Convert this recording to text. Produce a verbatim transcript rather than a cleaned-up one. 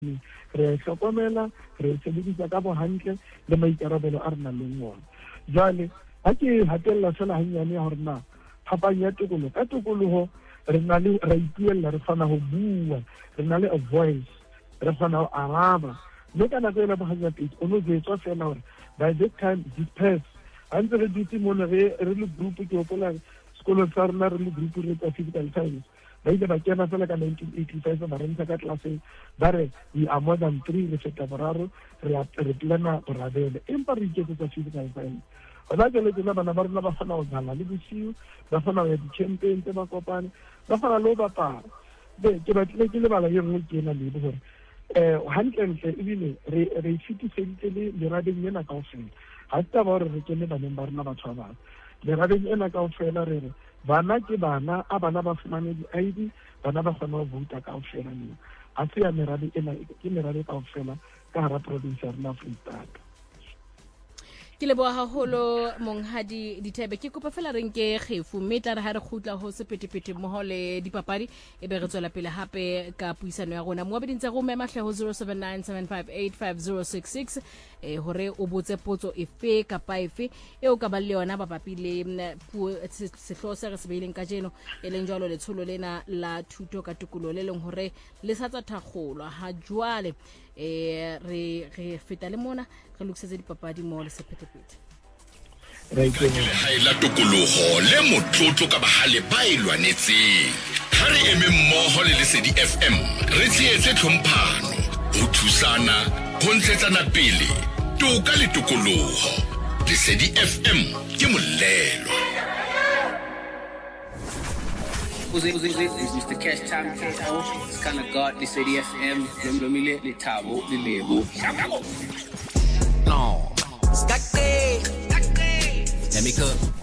re hlokomela re sebedisa ka bo hantle le maikarabelo a rena le ngwana jwale ha ke hatella fela hanyane ya hore na phapang ya tokolo ka tokoloho re na le ra ipuella re fana ho bua re na le a voice re fana ho araba le kana tsela ba hanya pedi o no jetswa fela hore by this time disperse antse re dutse mona re re le group ke opola sekolo sa rena re le group re tsa physical science ba ile ba kena fela ka nineteen eighty-five ba re ntsha ka classe ba re we are more than three re feta boraro re re plana borabele empa re iketsetsa physical science ona ke le tsena bana ba rena ba fana ho dlala le bosiu ba fana ho ya di-campaign tse ba kopane ba fana le ho bapala be ke batlile ke le bala ye nngwe ke ena le hore eh hantle ebile re re fitiseditse le lerabeng ena kaofela ha se ba hore re kene baneng ba rena batho ba bang lerabeng ena kaofela re re bana ke bana a bana ba fumane di-I D bana ba kgona ho vouta kaofela moo a se ya merabe ena ke merabe kaofela ka hara province ya rena Freistata. Ke leboha haholo monghadi Dithebe ke kopa fela re nke kgefu mme tla re ha re khutla ho sepetepeete mmoho le dipapadi e be re tswela pele hape ka puisano ya rona moabedi ntse go mema hle ho zero seven nine seven five eight five zero six six eh hore o botse potso efe kapa efe e o ka ba le yona mabapi le puo sehloho se re se beileng ka jeno e leng jwalo le tsholo lena la thuto ka tikolo le leng hore le sa tsa thakgolwa ha jwale eh re re feta le mona re lokisetse dipapadi mo le sepetepeete re ikele ha ila tokoloho le motlotlo ka bahale ba ilwanetseng ha re eme mmoho le Lesedi F M re tsietse tlhomphano ho thusana ho ntshetsana pele toka le tokoloho Lesedi F M ke molelo Uze uze uze Mister Cash Time it's kind of God Lesedi F M lemlomile lethabo le lebo no skake skake let me cook